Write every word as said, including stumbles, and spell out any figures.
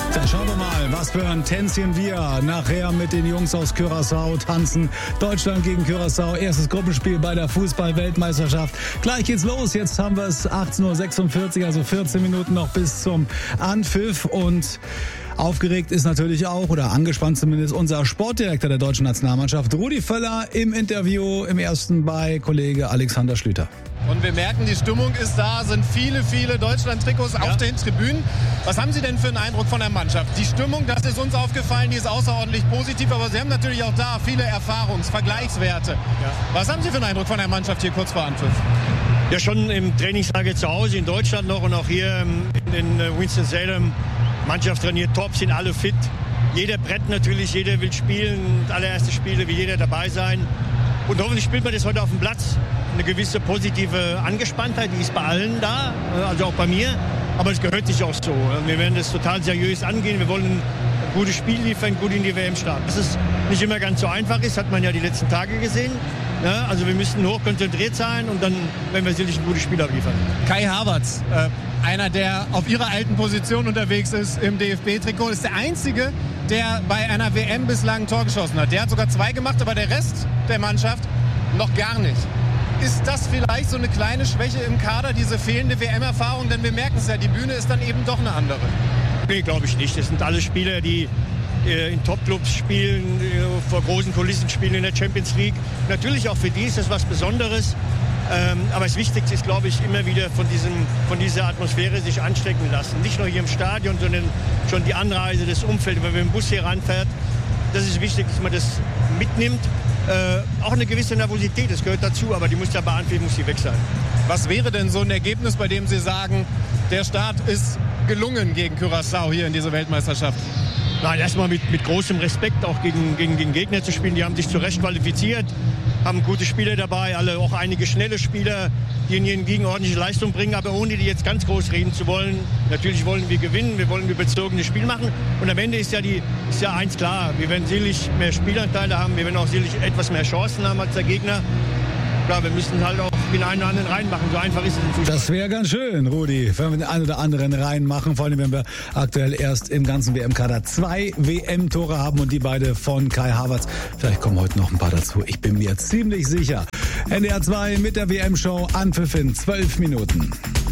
Da schauen wir mal, was für ein Tänzchen wir nachher mit den Jungs aus Curaçao tanzen. Deutschland gegen Curaçao, erstes Gruppenspiel bei der Fußball-Weltmeisterschaft. Gleich geht's los, jetzt haben wir es achtzehn Uhr sechsundvierzig, also vierzehn Minuten noch bis zum Anpfiff. Und aufgeregt ist natürlich auch, oder angespannt zumindest, unser Sportdirektor der deutschen Nationalmannschaft, Rudi Völler, im Interview im ersten bei Kollege Alexander Schlüter. Und wir merken, die Stimmung ist da, sind viele, viele Deutschland-Trikots ja. auf den Tribünen. Was haben Sie denn für einen Eindruck von der Mannschaft? Die Stimmung, das ist uns aufgefallen, die ist außerordentlich positiv, aber Sie haben natürlich auch da viele Erfahrungs-, Vergleichswerte. Ja. Was haben Sie für einen Eindruck von der Mannschaft hier kurz vor Anpfiff? Ja, schon im Trainingslager zu Hause in Deutschland noch und auch hier in Winston-Salem. Mannschaft trainiert top, sind alle fit. Jeder brennt natürlich, jeder will spielen. Das allererste Spiele will jeder dabei sein. Und hoffentlich spielt man das heute auf dem Platz. Eine gewisse positive Angespanntheit, die ist bei allen da, also auch bei mir. Aber es gehört sich auch so. Wir werden das total seriös angehen. Wir wollen ein gutes Spiel liefern, gut in die W M starten. Dass es nicht immer ganz so einfach ist, hat man ja die letzten Tage gesehen. Ja, also wir müssen hoch konzentriert sein und dann werden wir sicherlich ein gutes Spiel abliefern. Kai Havertz, äh, einer, der auf ihrer alten Position unterwegs ist im D F B-Trikot, ist der Einzige, der bei einer W M bislang ein Tor geschossen hat. Der hat sogar zwei gemacht, aber der Rest der Mannschaft noch gar nicht. Ist das vielleicht so eine kleine Schwäche im Kader, diese fehlende W M-Erfahrung? Denn wir merken es ja, die Bühne ist dann eben doch eine andere. Nee, glaube ich nicht. Das sind alle Spieler, die äh, in Top-Clubs spielen, äh, vor großen Kulissen spielen in der Champions League. Natürlich auch für die ist das was Besonderes. Ähm, aber das Wichtigste ist, glaube ich, immer wieder von, diesem, von dieser Atmosphäre sich anstecken lassen. Nicht nur hier im Stadion, sondern schon die Anreise, das Umfeld, wenn man mit dem Bus hier ranfährt. Das ist wichtig, dass man das mitnimmt. Äh, auch eine gewisse Nervosität, das gehört dazu, aber die muss ja bei Anpfiff muss die weg sein. Was wäre denn so ein Ergebnis, bei dem Sie sagen, der Start ist gelungen gegen Curaçao hier in dieser Weltmeisterschaft? Nein, erstmal mit, mit großem Respekt auch gegen, gegen den Gegner zu spielen. Die haben sich zu Recht qualifiziert, haben gute Spieler dabei, alle auch einige schnelle Spieler, die in ihren Ligen ordentliche Leistung bringen, aber ohne die jetzt ganz groß reden zu wollen. Natürlich wollen wir gewinnen, wir wollen ein überzogenes Spiel machen und am Ende ist ja, die, ist ja eins klar, wir werden sicherlich mehr Spielanteile haben, wir werden auch sicherlich etwas mehr Chancen haben als der Gegner. Ja, wir müssen halt auch den einen oder anderen reinmachen. So einfach ist es im Fußball. Das wäre ganz schön, Rudi, wenn wir den einen oder anderen reinmachen. Vor allem, wenn wir aktuell erst im ganzen W M-Kader zwei W M-Tore haben und die beide von Kai Havertz. Vielleicht kommen heute noch ein paar dazu. Ich bin mir ziemlich sicher. N D R zwei mit der W M-Show. Anpfiff in zwölf Minuten.